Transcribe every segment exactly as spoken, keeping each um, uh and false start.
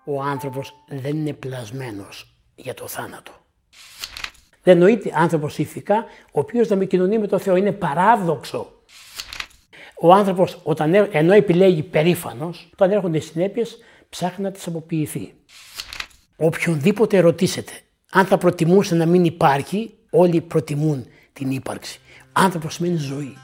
Ο άνθρωπος δεν είναι πλασμένος για το θάνατο. Δεν νοείται άνθρωπος ηθικά, ο οποίος να μην κοινωνεί με τον Θεό. Είναι παράδοξο. Ο άνθρωπος, όταν, ενώ επιλέγει περήφανος, όταν έρχονται οι συνέπειες, ψάχνει να τις αποποιηθεί. Οποιονδήποτε ρωτήσετε, αν θα προτιμούσε να μην υπάρχει, όλοι προτιμούν την ύπαρξη. Άνθρωπος σημαίνει ζωή.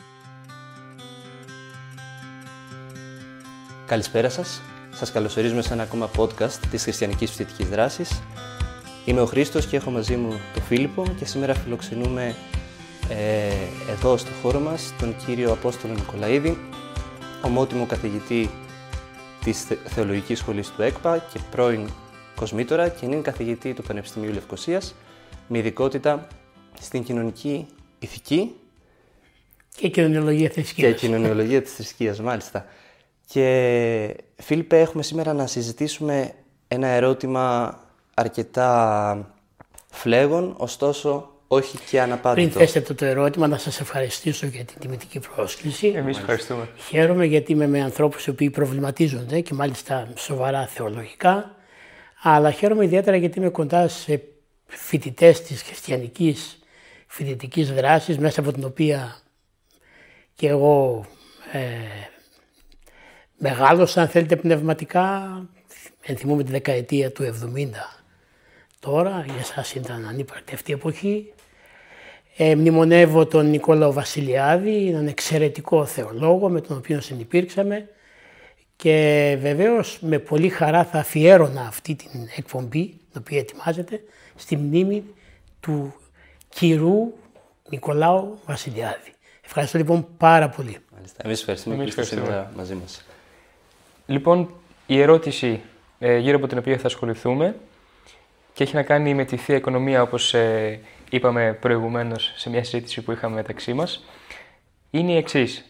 Καλησπέρα σας. Σας καλωσορίζουμε σε ένα ακόμα podcast της Χριστιανικής Φοιτητικής Δράσης. Είμαι ο Χρήστος και έχω μαζί μου τον Φίλιππο και σήμερα φιλοξενούμε ε, εδώ στο χώρο μας τον κύριο Απόστολο Νικολαίδη, ομότιμο καθηγητή της Θεολογικής Σχολής του ΕΚΠΑ και πρώην κοσμήτορα και νυν καθηγητή του Πανεπιστημίου Λευκωσίας με ειδικότητα στην κοινωνική ηθική και κοινωνιολογία θρησκείας. Και κοινωνιολογία της θρησκείας, μάλιστα. Και Φίλιππε, έχουμε σήμερα να συζητήσουμε ένα ερώτημα αρκετά φλέγον, ωστόσο όχι και αναπάντητο. Πριν θέσετε το ερώτημα, να σας ευχαριστήσω για την τιμητική πρόσκληση. Εμείς ευχαριστούμε. Χαίρομαι γιατί είμαι με ανθρώπους οι οποίοι προβληματίζονται και μάλιστα σοβαρά θεολογικά, αλλά χαίρομαι ιδιαίτερα γιατί είμαι κοντά σε φοιτητές της χριστιανικής φοιτητικής δράσης, μέσα από την οποία και εγώ ε, μεγάλωσα, αν θέλετε, πνευματικά. Ενθυμούμε τη δεκαετία του εβδομήντα τώρα, για εσάς ήταν ανύπαρκτη αυτή η εποχή. Ε, μνημονεύω τον Νικόλαο Βασιλιάδη, έναν εξαιρετικό θεολόγο με τον οποίο συνυπήρξαμε και βεβαίως με πολύ χαρά θα αφιέρωνα αυτή την εκπομπή, την οποία ετοιμάζεται, στη μνήμη του κυρού Νικολάου Βασιλιάδη. Ευχαριστώ λοιπόν πάρα πολύ. Μάλιστα. Εμείς ευχαριστούμε που είστε σήμερα μαζί μας. Λοιπόν, η ερώτηση ε, γύρω από την οποία θα ασχοληθούμε και έχει να κάνει με τη Θεία Οικονομία, όπως ε, είπαμε προηγουμένως σε μια συζήτηση που είχαμε μεταξύ μας, είναι η εξής.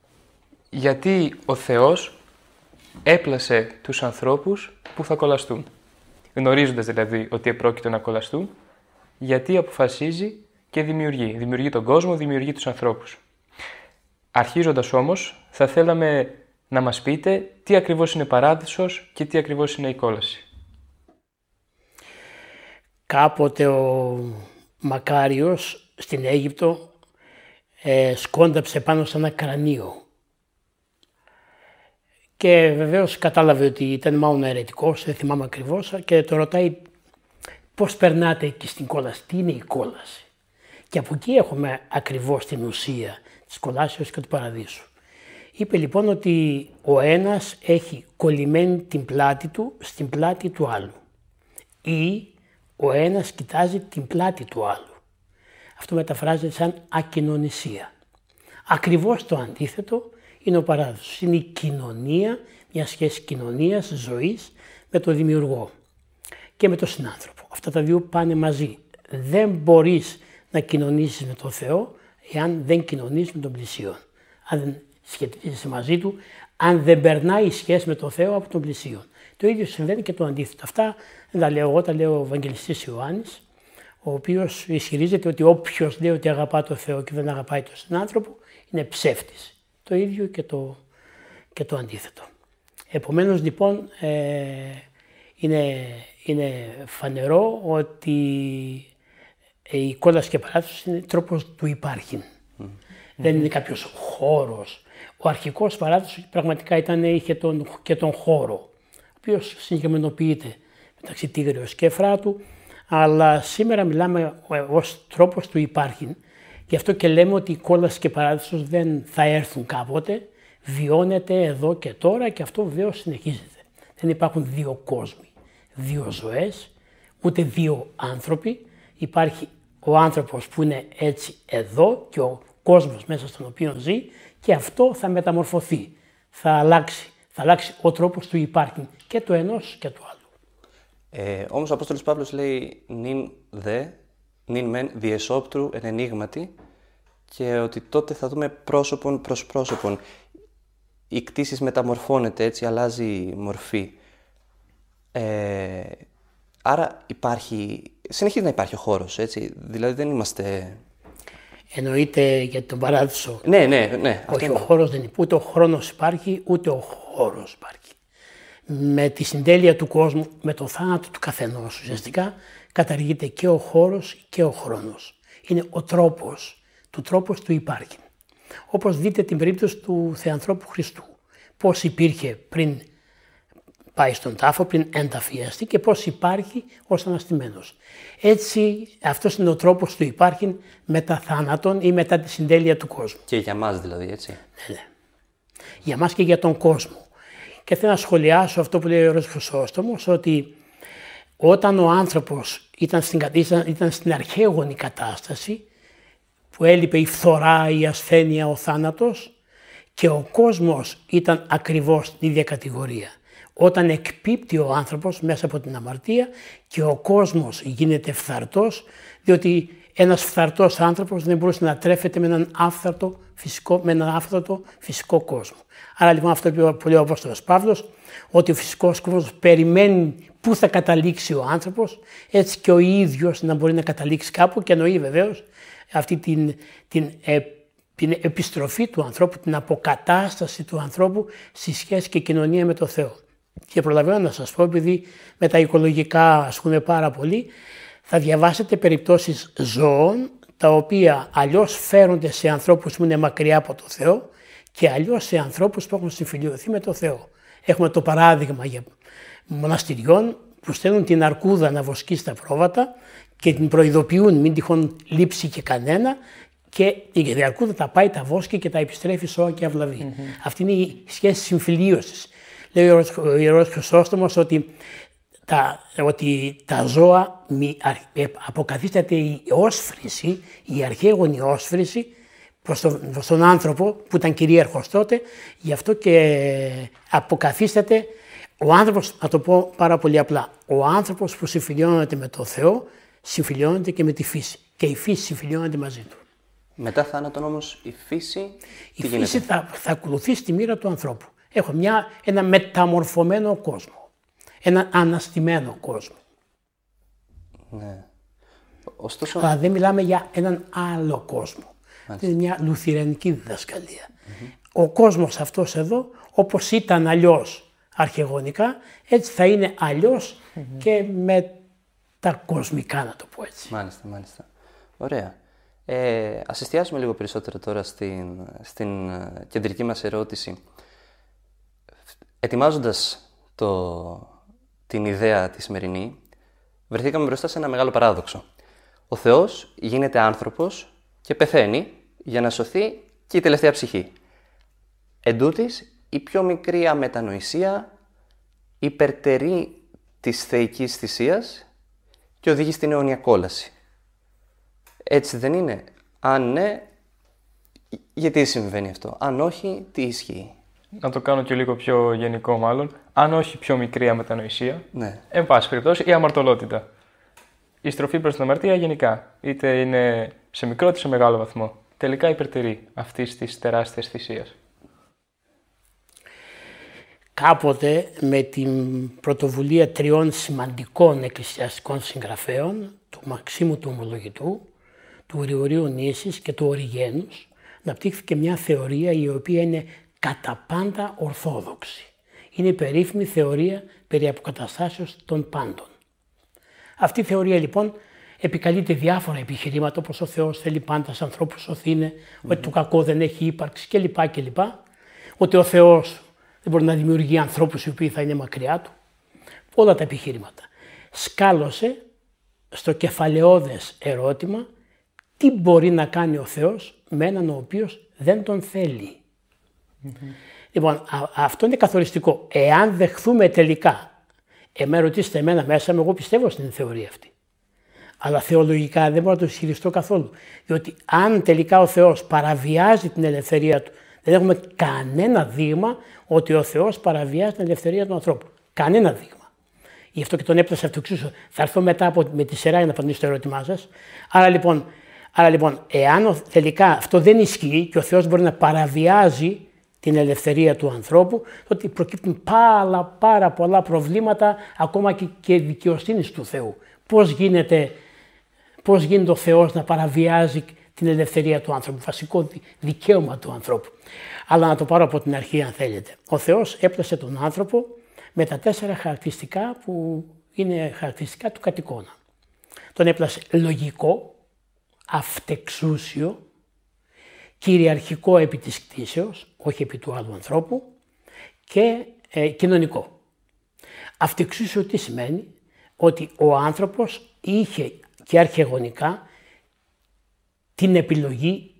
Γιατί ο Θεός έπλασε τους ανθρώπους που θα κολλαστούν, γνωρίζοντας δηλαδή ότι επρόκειτο να κολλαστούν, γιατί αποφασίζει και δημιουργεί. Δημιουργεί τον κόσμο, δημιουργεί τους ανθρώπους. Αρχίζοντας όμως, θα θέλαμε να μας πείτε τι ακριβώς είναι παράδεισος και τι ακριβώς είναι η κόλαση. Κάποτε ο Μακάριος στην Αίγυπτο ε, σκόνταψε πάνω σε ένα κρανίο και βεβαίως κατάλαβε ότι ήταν μάλλον αιρετικός, δεν θυμάμαι ακριβώς, και το ρωτάει πώς περνάτε εκεί στην κόλαση, τι είναι η κόλαση. Και από εκεί έχουμε ακριβώς την ουσία της κολάσεως και του παραδείσου. Είπε λοιπόν ότι ο ένας έχει κολλημένη την πλάτη του στην πλάτη του άλλου ή ο ένας κοιτάζει την πλάτη του άλλου. Αυτό μεταφράζεται σαν ακοινωνισία. Ακριβώς το αντίθετο είναι ο παράδεισος. Είναι η κοινωνία, μια σχέση κοινωνίας, ζωής με τον δημιουργό και με τον συνάνθρωπο. Αυτά τα δύο πάνε μαζί. Δεν μπορείς να κοινωνήσεις με τον Θεό εάν δεν κοινωνείς με τον πλησίον. Αν δεν σχετίζεσαι μαζί του, αν δεν περνάει η σχέση με τον Θεό από τον πλησίον. Το ίδιο συμβαίνει και το αντίθετο. Αυτά δεν τα λέω εγώ, τα λέω ο Ευαγγελιστής Ιωάννης, ο οποίος ισχυρίζεται ότι όποιος λέει ότι αγαπά τον Θεό και δεν αγαπάει τον συνάνθρωπο είναι ψεύτης. Το ίδιο και το, και το αντίθετο. Επομένως λοιπόν ε, είναι, είναι φανερό ότι η κόλαση και παράδεισος είναι τρόπος του υπάρχει. Mm. Δεν είναι κάποιος χώρος. Ο αρχικός παράδεισος πραγματικά ήταν, είχε τον, και τον χώρο, ο οποίος συγκεκριμενοποιείται μεταξύ Τίγρεως και Εφράτου, αλλά σήμερα μιλάμε ως τρόπος του υπάρχει. Γι' αυτό και λέμε ότι η κόλαση και παράδεισος δεν θα έρθουν κάποτε, βιώνεται εδώ και τώρα και αυτό βεβαίως συνεχίζεται. Δεν υπάρχουν δύο κόσμοι, δύο ζωές, ούτε δύο άνθρωποι. Υπάρχει ο άνθρωπος που είναι έτσι εδώ και ο κόσμος μέσα στον οποίο ζει και αυτό θα μεταμορφωθεί, θα αλλάξει, θα αλλάξει ο τρόπος του υπάρχει και του ενός και του άλλου. Ε, όμως ο Απόστολος Παύλος λέει νυν δε, νυν μεν διεσόπτρου εν ενίγματι και ότι τότε θα δούμε πρόσωπον προς πρόσωπον. Η κτήσης μεταμορφώνεται, έτσι αλλάζει μορφή. Ε, άρα υπάρχει, συνεχίζει να υπάρχει ο χώρος, έτσι, δηλαδή δεν είμαστε... Εννοείται για τον παράδεισο. Ναι, ναι, ναι. Όχι, ο χώρος δεν υπάρχει, ούτε ο χρόνος υπάρχει, ούτε ο χώρος υπάρχει. Με τη συντέλεια του κόσμου, με το θάνατο του καθενός ουσιαστικά, καταργείται και ο χώρος και ο χρόνος. Είναι ο τρόπος, του τρόπος του υπάρχει. Όπως δείτε την περίπτωση του Θεανθρώπου Χριστού. Πώς υπήρχε πριν πάει στον τάφο, πριν ενταφιαστεί και πώς υπάρχει ως αναστημένος. Έτσι, αυτός είναι ο τρόπος του υπάρχει μετά θάνατον ή μετά τη συντέλεια του κόσμου. Και για μας δηλαδή, έτσι. Ναι, ναι. Για μας και για τον κόσμο. Και θέλω να σχολιάσω αυτό που λέει ο Ιερός Χρυσόστομος, ότι όταν ο άνθρωπος ήταν στην, ήταν στην αρχαίγονη κατάσταση, που έλειπε η φθορά, η ασθένεια, ο θάνατος, και ο κόσμος ήταν ακριβώς την ίδια κατηγορία. Όταν εκπίπτει ο άνθρωπος μέσα από την αμαρτία και ο κόσμος γίνεται φθαρτός, διότι ένας φθαρτός άνθρωπος δεν μπορούσε να τρέφεται με έναν άφθαρτο φυσικό, με έναν άφθαρτο φυσικό κόσμο. Άρα λοιπόν αυτό που λέει ο Απόστολος Παύλος, ότι ο φυσικός κόσμος περιμένει πού θα καταλήξει ο άνθρωπος, έτσι και ο ίδιος να μπορεί να καταλήξει κάπου, και εννοεί βεβαίως αυτή την, την, ε, την επιστροφή του ανθρώπου, την αποκατάσταση του ανθρώπου στη σχέση και κοινωνία με το Θεό. Και προλαβαίνω να σας πω, επειδή με τα οικολογικά ασχολούμαι πάρα πολύ, θα διαβάσετε περιπτώσεις ζώων τα οποία αλλιώς φέρονται σε ανθρώπους που είναι μακριά από το Θεό και αλλιώς σε ανθρώπους που έχουν συμφιλειωθεί με το Θεό. Έχουμε το παράδειγμα για μοναστηριών που στέλνουν την αρκούδα να βοσκήσει τα πρόβατα και την προειδοποιούν μην τυχόν λείψει και κανένα, και η αρκούδα τα πάει, τα βόσκει και τα επιστρέφει σώα και αυλαβή. Mm-hmm. Αυτή είναι η σχέση συμφιλίωσης. Λέει ο Ιερός Χρυσόστομος ότι τα, ότι τα ζώα αποκαθίσταται η όσφρηση, η αρχαίγονη όσφρηση προς τον, προς τον άνθρωπο που ήταν κυρίαρχος τότε, γι' αυτό και αποκαθίσταται ο άνθρωπος, να το πω πάρα πολύ απλά, ο άνθρωπος που συμφιλιώνεται με το Θεό, συμφιλιώνεται και με τη φύση και η φύση συμφιλιώνεται μαζί του. Μετά θάνατον όμως η φύση, η τι φύση θα, θα ακολουθήσει τη μοίρα του ανθρώπου. Έχω μια, ένα μεταμορφωμένο κόσμο, ένα αναστημένο κόσμο. Ναι. Ωστόσο... Αλλά δεν μιλάμε για έναν άλλο κόσμο. Μάλιστα. Είναι μια λουθυρανική διδασκαλία. Mm-hmm. Ο κόσμος αυτός εδώ, όπως ήταν αλλιώς αρχαιγονικά, έτσι θα είναι αλλιώς mm-hmm. και με τα κοσμικά, να το πω έτσι. Μάλιστα, μάλιστα. Ωραία. Ε, ας εστιάσουμε λίγο περισσότερο τώρα στην, στην κεντρική μας ερώτηση. Ετοιμάζοντας το, την ιδέα τη σημερινή, βρεθήκαμε μπροστά σε ένα μεγάλο παράδοξο. Ο Θεός γίνεται άνθρωπος και πεθαίνει για να σωθεί και η τελευταία ψυχή. Εν τούτοις, η πιο μικρή αμετανοησία υπερτερεί της θεϊκής θυσίας και οδηγεί στην αιώνια κόλαση. Έτσι δεν είναι? Αν ναι, γιατί συμβαίνει αυτό? Αν όχι, τι ισχύει? Να το κάνω και λίγο πιο γενικό μάλλον. Αν όχι πιο μικρή αμετανοησία, ναι. Εν πάση περιπτώσει, η αμαρτωλότητα. Η στροφή προς την αμαρτία γενικά, είτε είναι σε μικρό είτε σε μεγάλο βαθμό, τελικά υπερτερεί αυτής της τεράστιας θυσίας. Κάποτε με την πρωτοβουλία τριών σημαντικών εκκλησιαστικών συγγραφέων, του Μαξίμου του Ομολογητού, του Γρηγορίου Νήσης και του Οριγένους, αναπτύχθηκε μια θεωρία η οποία είναι κατά πάντα ορθόδοξη. Είναι η περίφημη θεωρία περί αποκαταστάσεως των πάντων. Αυτή η θεωρία λοιπόν επικαλείται διάφορα επιχειρήματα, όπως ο Θεός θέλει πάντα στους ανθρώπους σωθήνε, mm-hmm. ότι το κακό δεν έχει ύπαρξη κλπ. κλπ. Ότι ο Θεός δεν μπορεί να δημιουργεί ανθρώπους οι οποίοι θα είναι μακριά του. Όλα τα επιχειρήματα. Σκάλωσε στο κεφαλαιώδες ερώτημα τι μπορεί να κάνει ο Θεός με έναν ο οποίος δεν τον θέλει. Mm-hmm. Λοιπόν, α, αυτό είναι καθοριστικό. Εάν δεχθούμε τελικά, ε, με ρωτήσετε εμένα μέσα, εγώ πιστεύω στην θεωρία αυτή. Αλλά θεολογικά δεν μπορώ να το ισχυριστώ καθόλου. Διότι αν τελικά ο Θεός παραβιάζει την ελευθερία του, δεν έχουμε κανένα δείγμα ότι ο Θεός παραβιάζει την ελευθερία του ανθρώπου. Κανένα δείγμα. Γι' αυτό και τον έπλασα αυτό εξίσου. Θα έρθω μετά από, με τη σειρά για να απαντήσω το ερώτημά σας. Άρα λοιπόν, άρα λοιπόν, εάν τελικά αυτό δεν ισχύει και ο Θεός μπορεί να παραβιάζει την ελευθερία του ανθρώπου, τότε προκύπτουν πάρα, πάρα πολλά προβλήματα, ακόμα και, και δικαιοσύνης του Θεού. Πώς γίνεται, πώς γίνεται ο Θεός να παραβιάζει την ελευθερία του άνθρωπου, βασικό δικαίωμα του ανθρώπου. Αλλά να το πάρω από την αρχή αν θέλετε. Ο Θεός έπλασε τον άνθρωπο με τα τέσσερα χαρακτηριστικά που είναι χαρακτηριστικά του κατοικώνα. Τον έπλασε λογικό, αυτεξούσιο, κυριαρχικό επί της κτήσεως, όχι επί του άλλου ανθρώπου, και ε, κοινωνικό. Αυτεξούσιο τι σημαίνει? Ότι ο άνθρωπος είχε και αρχαιγονικά την επιλογή,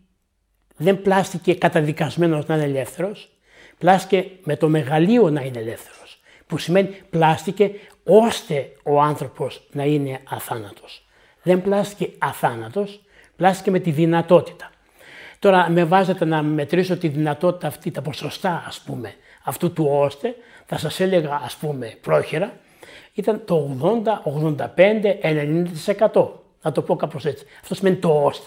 δεν πλάστηκε καταδικασμένος να είναι ελεύθερος, πλάστηκε με το μεγαλείο να είναι ελεύθερος, που σημαίνει πλάστηκε ώστε ο άνθρωπος να είναι αθάνατος. Δεν πλάστηκε αθάνατος, πλάστηκε με τη δυνατότητα. Τώρα με βάζετε να μετρήσω τη δυνατότητα αυτή, τα ποσοστά ας πούμε, αυτού του ώστε, θα σας έλεγα ας πούμε πρόχειρα, ήταν το ογδόντα, ογδόντα πέντε, ενενήντα τοις εκατό. Να το πω κάπως έτσι. Αυτό σημαίνει το ώστε.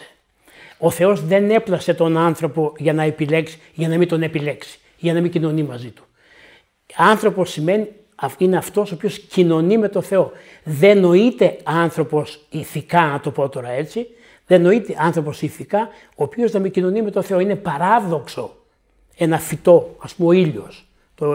Ο Θεός δεν έπλασε τον άνθρωπο για να επιλέξει, για να μην τον επιλέξει, για να μην κοινωνεί μαζί του. Άνθρωπος σημαίνει, είναι αυτός ο οποίος κοινωνεί με τον Θεό. Δεν νοείται άνθρωπος ηθικά, να το πω τώρα έτσι, δεν νοείται άνθρωπος ηθικά, ο οποίος να μην κοινωνεί με τον Θεό. Είναι παράδοξο ένα φυτό, ας πούμε ο ήλιος, το,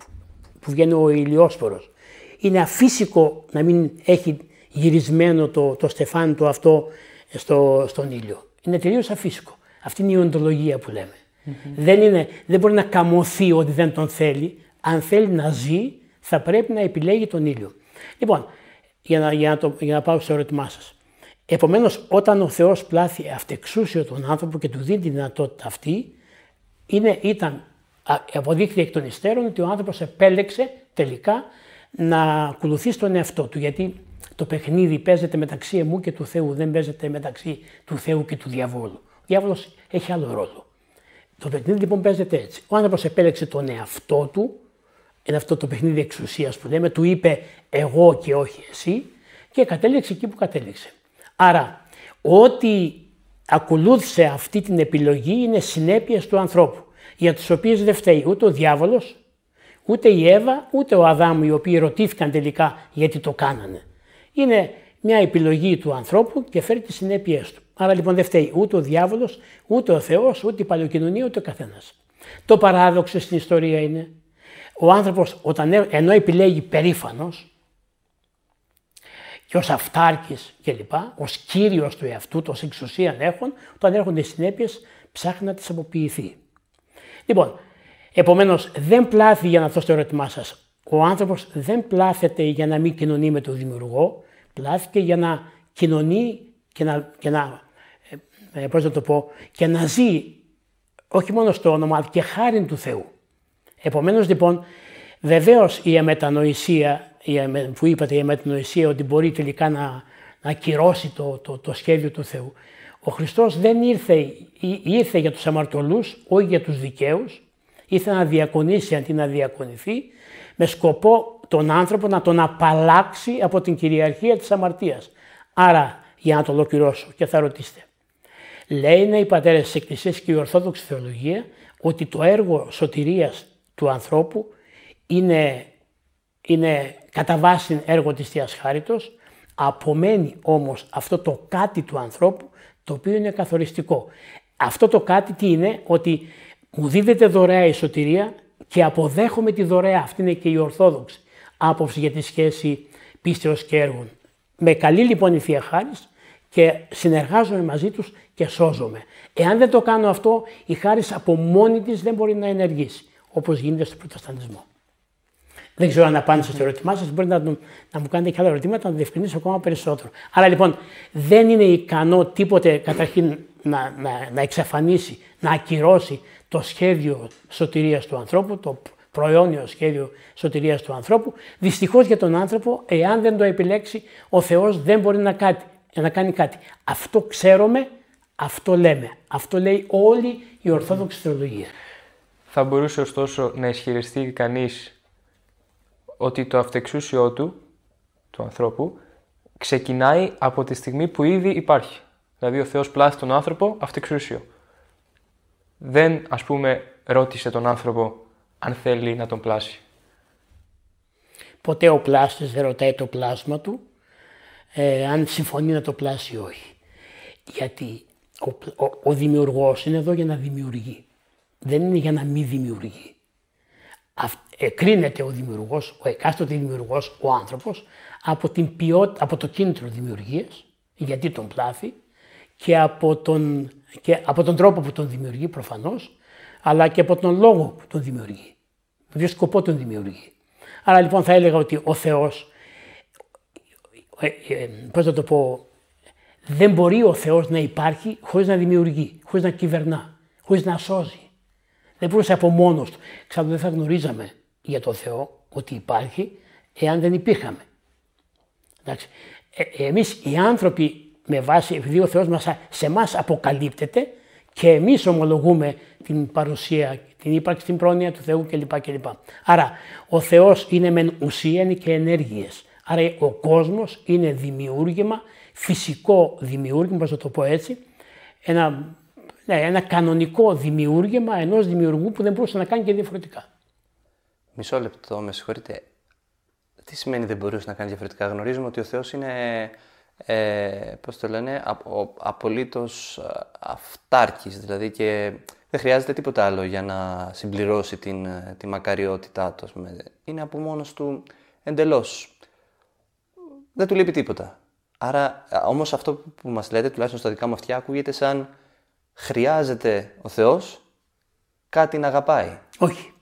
που βγαίνει ο ηλιόσφορος. Είναι αφύσικο να μην έχει γυρισμένο το, το στεφάνι του αυτό στο, στον ήλιο. Είναι τελείως αφύσικο. Αυτή είναι η οντολογία που λέμε. Mm-hmm. Δεν, είναι, δεν μπορεί να καμωθεί ότι δεν τον θέλει. Αν θέλει να ζει, θα πρέπει να επιλέγει τον ήλιο. Λοιπόν, για να, για να, το, για να πάω στο ερώτημά σας. Επομένως, όταν ο Θεός πλάθει αυτεξούσιο τον άνθρωπο και του δίνει τη δυνατότητα αυτή, είναι, ήταν, αποδείχθηκε εκ των υστέρων ότι ο άνθρωπος επέλεξε τελικά να ακολουθεί τον εαυτό του. Γιατί το παιχνίδι παίζεται μεταξύ εμού και του Θεού, δεν παίζεται μεταξύ του Θεού και του διαβόλου. Ο διάβολος έχει άλλο ρόλο. Το παιχνίδι λοιπόν παίζεται έτσι. Ο άνθρωπος επέλεξε τον εαυτό του, είναι αυτό το παιχνίδι εξουσίας που λέμε, του είπε εγώ και όχι εσύ και κατέληξε εκεί που κατέληξε. Άρα, ό,τι ακολούθησε αυτή την επιλογή είναι συνέπειες του ανθρώπου, για τις οποίες δεν φταίει ούτε ο διάβολος, ούτε η Εύα, ούτε ο Αδάμ, οι οποίοι ρωτήθηκαν τελικά γιατί το κάνανε. Είναι μια επιλογή του ανθρώπου και φέρει τις συνέπειες του. Άρα λοιπόν δεν φταίει ούτε ο διάβολος, ούτε ο Θεός, ούτε η παλαιοκοινωνία, ούτε ο καθένας. Το παράδοξο στην ιστορία είναι, ο άνθρωπος όταν, ενώ επιλέγει περήφανος και ως αυτάρκης κλπ, ως κύριος του εαυτού, ως εξουσίαν έχων, όταν έρχονται οι συνέπειες ψάχνει να τις αποποιηθεί. Λοιπόν, επομένως δεν πλάθει, για να δώσω το ερώτημά σας, ο άνθρωπος δεν πλάθεται για να μην κοινωνεί με τον Δημιουργό, πλάθηκε για να κοινωνεί και να, και να, ε, πώς να το πω, και να ζει όχι μόνο στο όνομα και χάριν του Θεού. Επομένως λοιπόν, βεβαίως η αμετανοησία, που είπατε η αμετανοησία ότι μπορεί τελικά να, να ακυρώσει το, το, το σχέδιο του Θεού. Ο Χριστός δεν ήρθε, ήρθε για τους αμαρτωλούς, όχι για τους δικαίους, ήρθε να διακονήσει αντί να διακονηθεί, με σκοπό τον άνθρωπο να τον απαλλάξει από την κυριαρχία της αμαρτίας. Άρα, για να το ολοκληρώσω και θα ρωτήσετε, λένε οι πατέρες της Εκκλησίας και η Ορθόδοξη Θεολογία ότι το έργο σωτηρίας του ανθρώπου είναι, είναι κατά βάση έργο της Θείας Χάριτος, απομένει όμως αυτό το κάτι του ανθρώπου το οποίο είναι καθοριστικό. Αυτό το κάτι τι είναι? Ότι μου δίδεται δωρεά η σωτηρία και αποδέχομαι τη δωρεά. Αυτή είναι και η Ορθόδοξη άποψη για τη σχέση πίστεως και έργων. Με καλή λοιπόν η Θεία Χάρις και συνεργάζομαι μαζί τους και σώζομαι. Εάν δεν το κάνω αυτό, η χάρις από μόνη της δεν μπορεί να ενεργήσει, όπως γίνεται στο Προτεσταντισμό. Δεν ξέρω αν απάντησα στο ερώτημά σας, μπορείτε να, να μου κάνετε και άλλα ερωτήματα, να το διευκρινίσω ακόμα περισσότερο. Άρα λοιπόν δεν είναι ικανό τίποτε καταρχήν να, να, να εξαφανίσει, να ακυρώσει το σχέδιο σωτηρίας του ανθρώπου, το προαιώνιο σχέδιο σωτηρίας του ανθρώπου. Δυστυχώς για τον άνθρωπο, εάν δεν το επιλέξει, ο Θεός δεν μπορεί να, κάτι, να κάνει κάτι. Αυτό ξέρουμε, αυτό λέμε. Αυτό λέει όλη η Ορθόδοξη Θεολογία. Θα μπορούσε ωστόσο να ισχυριστεί κανείς ότι το αυτεξούσιό του, του ανθρώπου, ξεκινάει από τη στιγμή που ήδη υπάρχει. Δηλαδή ο Θεός πλάθει τον άνθρωπο αυτεξούσιο. Δεν, ας πούμε, ρώτησε τον άνθρωπο αν θέλει να τον πλάσει. Ποτέ ο πλάστης δεν ρωτάει το πλάσμα του, ε, αν συμφωνεί να το πλάσει ή όχι. Γιατί ο, ο, ο δημιουργός είναι εδώ για να δημιουργεί. Δεν είναι για να μην δημιουργεί. κρίνεται ο δημιουργός, ο εκάστοτε δημιουργός, ο άνθρωπος, από, την ποιότητα, από το κίνητρο δημιουργίας, γιατί τον πλάθει, και από τον, και από τον τρόπο που τον δημιουργεί προφανώς, αλλά και από τον λόγο που τον δημιουργεί, με ποιο σκοπό τον δημιουργεί. Άρα λοιπόν θα έλεγα ότι ο Θεός, ε, ε, πώς θα το πω, δεν μπορεί ο Θεός να υπάρχει χωρίς να δημιουργεί, χωρίς να κυβερνά, χωρίς να σώζει. Δεν μπορούσε από μόνος του. Εξάλλου δεν θα γνωρίζαμε για το Θεό ότι υπάρχει εάν δεν υπήρχαμε. Εντάξει. Ε, εμείς οι άνθρωποι με βάση, επειδή ο Θεός μας, σε εμάς αποκαλύπτεται και εμείς ομολογούμε την παρουσία, την ύπαρξη, την πρόνοια του Θεού κλπ. κλπ. Άρα ο Θεός είναι μεν ουσία, είναι και ενέργειες. Άρα ο κόσμος είναι δημιούργημα, φυσικό δημιούργημα, πώς θα το πω έτσι, ένα, ναι, ένα κανονικό δημιούργημα ενός δημιουργού που δεν μπορούσε να κάνει και διαφορετικά. Μισό λεπτό, με συγχωρείτε. Τι σημαίνει δεν μπορούσε να κάνει διαφορετικά? Γνωρίζουμε ότι ο Θεός είναι, ε, πώς το λένε, απο, απολύτως αυτάρκης, δηλαδή και δεν χρειάζεται τίποτα άλλο για να συμπληρώσει την, τη μακαριότητά του. Είναι από μόνος του εντελώς. Δεν του λείπει τίποτα. Άρα, όμως αυτό που μας λέτε, τουλάχιστον στα δικά μου αυτιά, ακούγεται σαν χρειάζεται ο Θεός κάτι να αγαπάει. Όχι.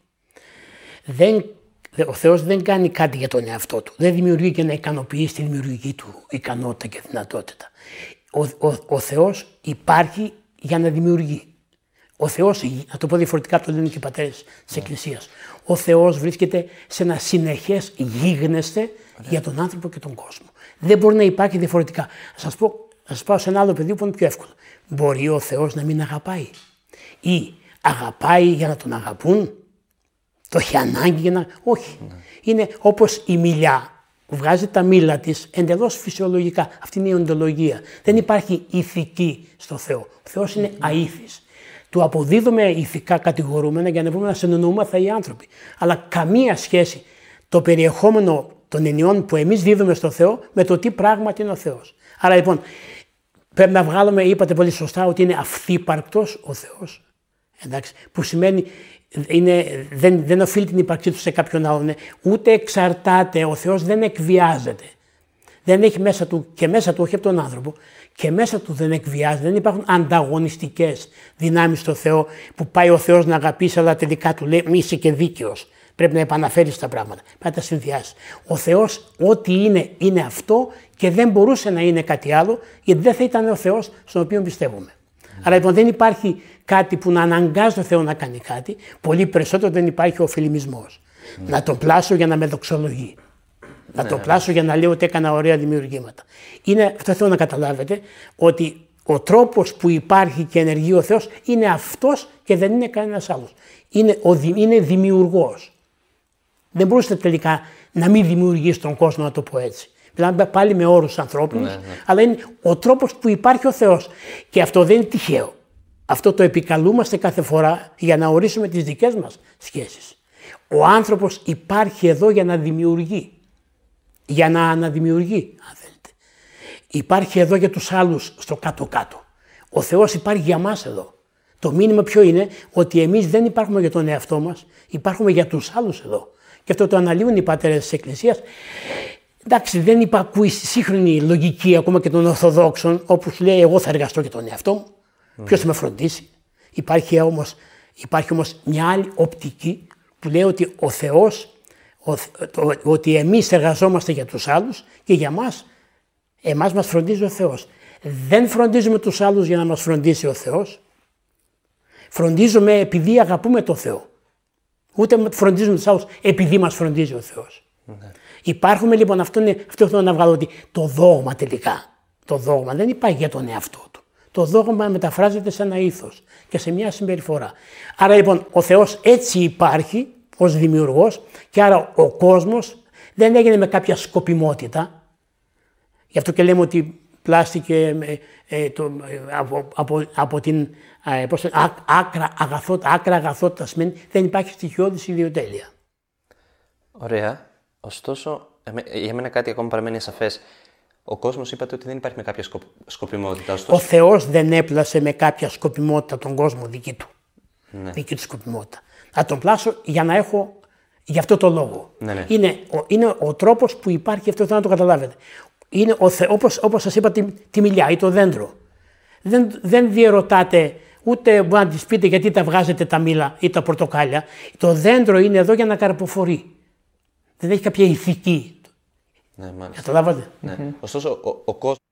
Δεν, ο Θεός δεν κάνει κάτι για τον εαυτό του. Δεν δημιουργεί και να ικανοποιήσει τη δημιουργική του ικανότητα και δυνατότητα. Ο, ο, ο Θεός υπάρχει για να δημιουργεί. Ο Θεός, να το πω διαφορετικά από το λένε και οι πατέρες της Εκκλησίας, ο Θεός βρίσκεται σε ένα συνεχές γίγνεσθε για τον άνθρωπο και τον κόσμο. Δεν μπορεί να υπάρχει διαφορετικά. Θα σας πω, θα σας πάω σε ένα άλλο πεδίο που είναι πιο εύκολο. Μπορεί ο Θεός να μην αγαπάει? Ή αγαπάει για να τον αγαπούν? Το έχει ανάγκη για να... Όχι. Ναι. Είναι όπως η μιλιά που βγάζει τα μήλα της εντελώς φυσιολογικά. Αυτή είναι η οντολογία. Δεν υπάρχει ηθική στο Θεό. Ο Θεός είναι αήθης. Του αποδίδουμε ηθικά κατηγορούμενα για να βρούμε να συνεννοούμαθα οι άνθρωποι. Αλλά καμία σχέση το περιεχόμενο των ενιών που εμείς δίδουμε στο Θεό με το τι πράγματι είναι ο Θεός. Άρα λοιπόν πρέπει να βγάλουμε, είπατε πολύ σωστά, ότι είναι αυθύπαρκτος ο Θεός. Εντάξει, που σημαίνει είναι, δεν, δεν οφείλει την ύπαρξή του σε κάποιον άλλον, ούτε εξαρτάται, ο Θεός δεν εκβιάζεται. Δεν έχει μέσα του και μέσα του, όχι από τον άνθρωπο, και μέσα του δεν εκβιάζεται. Δεν υπάρχουν ανταγωνιστικές δυνάμεις στο Θεό που πάει ο Θεός να αγαπήσει, αλλά τελικά του λέει μη είσαι και δίκαιος. Πρέπει να επαναφέρεις τα πράγματα. Πρέπει να τα συνδυάσεις. Ο Θεός, ό,τι είναι, είναι αυτό και δεν μπορούσε να είναι κάτι άλλο, γιατί δεν θα ήταν ο Θεός στον οποίο πιστεύουμε. Mm. Άρα λοιπόν δεν υπάρχει κάτι που να αναγκάζει το Θεό να κάνει κάτι, πολύ περισσότερο δεν υπάρχει ο φιλιμισμός. Mm. Να τον πλάσω για να με δοξολογεί. Να τον πλάσω για να λέω ότι έκανα ωραία δημιουργήματα. Είναι, αυτό θέλω να καταλάβετε, ότι ο τρόπος που υπάρχει και ενεργεί ο Θεός είναι αυτός και δεν είναι κανένας άλλος. Είναι, ο, είναι δημιουργός. Δεν μπορούσε τελικά να μην δημιουργήσει τον κόσμο, να το πω έτσι. Μιλάμε πάλι με όρους ανθρώπινους, ναι, ναι. αλλά είναι ο τρόπος που υπάρχει ο Θεός. Και αυτό δεν είναι τυχαίο. Αυτό το επικαλούμαστε κάθε φορά για να ορίσουμε τις δικές μας σχέσεις. Ο άνθρωπος υπάρχει εδώ για να δημιουργεί. Για να αναδημιουργεί, αν θέλετε. Υπάρχει εδώ για τους άλλους στο κάτω-κάτω. Ο Θεός υπάρχει για μας εδώ. Το μήνυμα ποιο είναι? Ότι εμείς δεν υπάρχουμε για τον εαυτό μας, υπάρχουμε για τους άλλους εδώ. Και αυτό το αναλύουν οι πατέρες της Εκκλησίας. Εντάξει, δεν υπακούει στη σύγχρονη λογική ακόμα και των Ορθοδόξων, όπου σου λέει εγώ θα εργαστώ για τον εαυτό μου, mm. ποιος θα με φροντίσει. Υπάρχει όμως, υπάρχει όμως μια άλλη οπτική που λέει ότι ο Θεός, ο, το, ότι εμείς εργαζόμαστε για τους άλλους και για μας, εμάς μας φροντίζει ο Θεός. Δεν φροντίζουμε τους άλλους για να μας φροντίσει ο Θεός. Φροντίζουμε επειδή αγαπούμε τον Θεό. Ούτε φροντίζουμε τους άλλους επειδή μας φροντίζει ο Θεός. Mm-hmm. Υπάρχουμε λοιπόν, αυτό, είναι, αυτό θέλω να βγάλω, ότι το δόγμα τελικά, το δόγμα δεν υπάρχει για τον εαυτό του. Το δόγμα μεταφράζεται σε ένα ήθος και σε μια συμπεριφορά. Άρα λοιπόν ο Θεός έτσι υπάρχει ως δημιουργός και άρα ο κόσμος δεν έγινε με κάποια σκοπιμότητα. Γι' αυτό και λέμε ότι πλάστηκε ε, ε, το, ε, από, από, από την ε, πώς, ά, άκρα, αγαθότητα, άκρα αγαθότητα σημαίνει δεν υπάρχει στοιχειώδης ιδιοτέλεια. Ωραία. Ωστόσο, για μένα κάτι ακόμα παραμένει ασαφές. Ο κόσμος είπατε ότι δεν υπάρχει με κάποια σκοπ... σκοπιμότητα. Ωστόσο... Ο Θεός δεν έπλασε με κάποια σκοπιμότητα τον κόσμο δική του. Ναι. Δική του σκοπιμότητα. Να τον πλάσω για να έχω Γι' αυτό το λόγο. Ναι, ναι. Είναι, ο, είναι ο τρόπος που υπάρχει, αυτό θέλω να το καταλάβετε. Είναι ο, όπως, όπως σας είπα, τη, τη μιλιά ή το δέντρο. Δεν, δεν διερωτάτε, ούτε μπορεί να της πείτε γιατί τα βγάζετε τα μήλα ή τα πορτοκάλια. Το δέντρο είναι εδώ για να καρποφορεί. Δεν έχει κάποια ηθική. Ναι, μάλιστα. Καταλάβατε. Ναι. Mm-hmm. Ωστόσο, ο, ο κόσμος